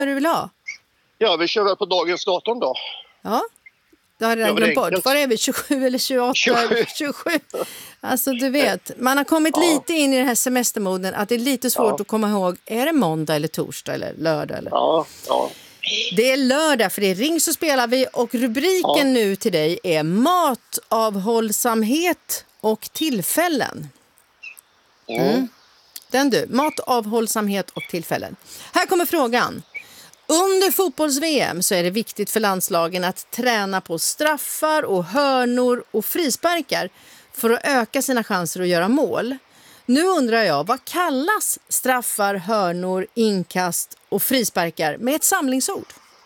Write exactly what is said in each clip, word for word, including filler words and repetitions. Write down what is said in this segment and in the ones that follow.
vad du vill ha? Ja, vi kör väl på dagens datum då. Ja, det har jag redan glömt bort. Var är vi? tjugosju eller tjugoåtta? tjugosju. tjugosju. Alltså du vet, man har kommit Ja. lite in i den här semestermoden att det är lite svårt Ja. att komma ihåg. Är det måndag eller torsdag eller lördag? Eller? Ja, ja. Det är lördag för det är Ring så spelar vi och rubriken Ja. nu till dig är matavhållsamhet och tillfällen. Mm. Den du, matavhållsamhet och tillfällen. Här kommer frågan. Under fotbolls-V M så är det viktigt för landslagen att träna på straffar och hörnor och frisparkar för att öka sina chanser att göra mål. Nu undrar jag, vad kallas straffar, hörnor, inkast och frisparkar med ett samlingsord?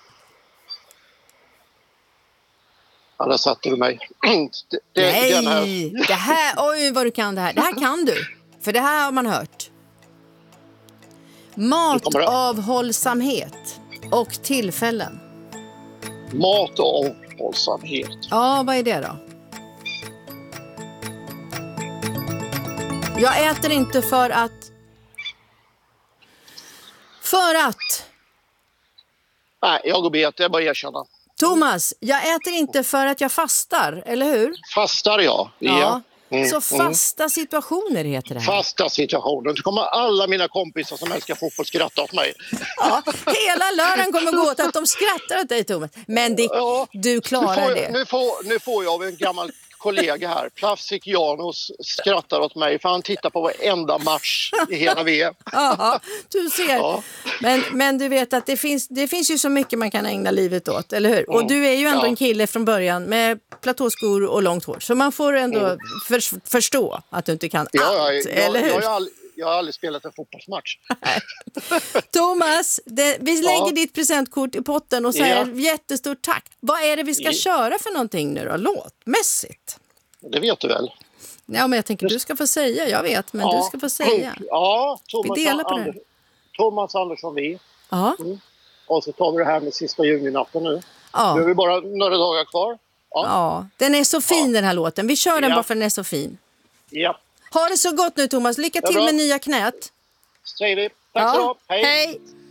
Ja, där satte du mig. Det, det, Nej, den här. det här, oj vad du kan det här. Det här kan du, för det här har man hört. Matavhållsamhet och tillfällen. Mat och avhållsamhet. Ja, vad är det då? Jag äter inte för att... För att... Nej, jag går bet, jag bara erkänna. Thomas, jag äter inte för att jag fastar, eller hur? Fastar jag? Ja. Mm, Så fasta situationer heter det här. Fasta situationer. Så kommer alla mina kompisar som älskar fotboll skratta åt mig. Ja, hela lördagen kommer gå åt att de skrattar åt dig, Thomas. Men det, Ja, du klarar nu får, det. Nu får, nu får jag av en gammal kollega här, Plavsik Janos, skrattar åt mig för han tittar på varenda match i hela V M. Ja, du ser. Ja. Men, men du vet att det finns, det finns ju så mycket man kan ägna livet åt, eller hur? Och du är ju ändå Ja. en kille från början med platåskor och långt hår. Så man får ändå Mm. för, förstå att du inte kan Ja, allt, jag, jag, eller hur? jag, jag, har aldrig, jag har aldrig spelat en fotbollsmatch. Thomas, det, vi lägger Ja. ditt presentkort i potten och säger Ja. jättestort tack. Vad är det vi ska Ja. köra för någonting nu då, låtmässigt? Det vet du väl? Ja, men jag tänker du ska få säga. Jag vet, men ja. du ska få säga. Ja, Thomas, Vi delar på det. Ander, Thomas Andersson vi. Ja, Mm. Och så tar vi det här med sista juninatten nu. Nu är ja, vi bara några dagar kvar. Ja. ja. Den är så fin den här låten. Vi kör den Ja. bara för den är så fin. Ja, Ha det så gott nu, Thomas. Lycka Ja, till bra. med nya knät. säger vi. Tack så Ja. mycket. Hej. Hej.